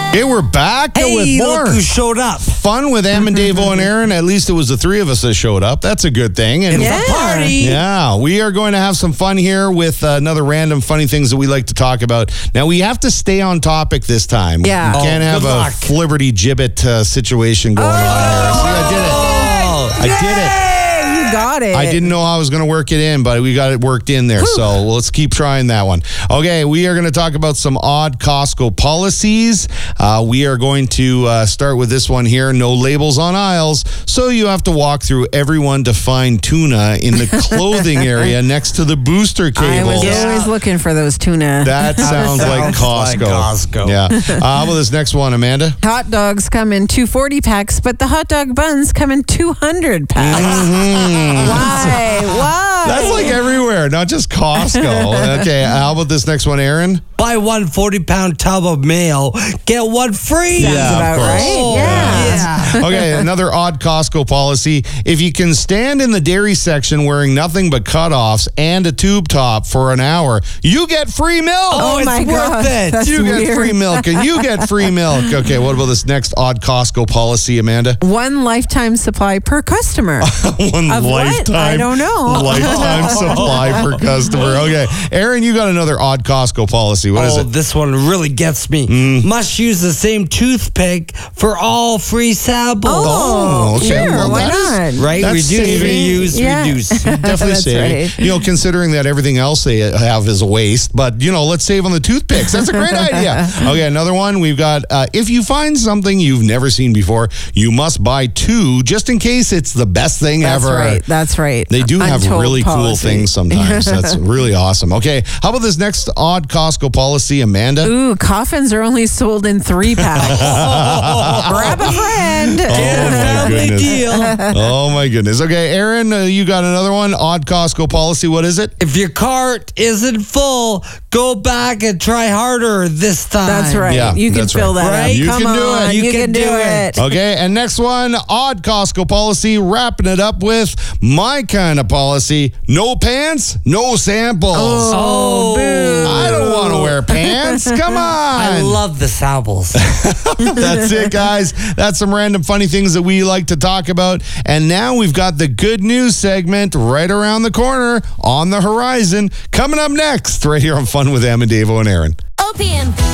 Hey, we're back with more. Look who showed up. Fun with Em and Davo and Aaron. At least it was the three of us that showed up. That's a good thing. And It's a party. yeah, we are going to have some fun here with another random funny things that we like to talk about. Now, we have to stay on topic this time. Yeah. We can't have good a luck. Flibberty Gibbet situation going on here. See, I did it. I did it. You got it. I didn't know how I was going to work it in, but we got it worked in there. So let's keep trying that one. Okay, we are going to talk about some odd Costco policies. We are going to start with this one here. No labels on aisles. So you have to walk through everyone to find tuna in the clothing area next to the booster I cables. was always looking for those tuna. That sounds like Costco. Costco. Yeah. How about this next one, Amanda? Hot dogs come in 240 packs, but the hot dog buns come in 200 packs. Why? That's like everywhere, not just Costco. Okay, how about this next one, Aaron? Buy one 40-pound tub of mayo, get one free. Sounds Yeah, of about course. right. Yeah. Okay, another odd Costco policy. If you can stand in the dairy section wearing nothing but cutoffs and a tube top for an hour, you get free milk. Oh, it's my worth God. it. That's You get weird. free milk, and you get free milk. Okay, what about this next odd Costco policy, Amanda? One lifetime supply per customer. One Of what? lifetime. I don't know. Lifetime supply per customer. Okay, Aaron, you got another odd Costco policy. What is Oh, it? this one really gets me. Must use the same toothpick for all free samples. Oh, okay. Sure, Well, why that is- not? Right? That's Reduce, saving. reuse, Yeah. reduce. Definitely That's saving. right. You know, considering that everything else they have is a waste, but you know, let's save on the toothpicks. That's a great idea. Okay, another one. We've got if you find something you've never seen before, you must buy two just in case it's the best thing That's ever. right. That's right. They do have Untold really cool policy. things sometimes. That's really awesome. Okay, how about this next odd Costco policy, Amanda? Ooh, coffins are only sold in 3 packs. Grab a friend. Oh, my Family goodness. deal. Oh my goodness. Okay, Aaron, you got another one. Odd Costco policy. What is it? If your cart isn't full, go back and try harder this time. That's right. Yeah, you can that's fill right. that Right? up. You Come can do on. it. You can do it. Okay, and next one, odd Costco policy, wrapping it up with my kind of policy, no pants, no samples. Oh, boo. I don't want to wear pants. Come on. I love the samples. That's it, guys. That's some random funny things that we like to talk about. And now we've got the good news segment right around the corner on the horizon. Coming up next, right here on Fun with Em and Davo and Aaron. OPM.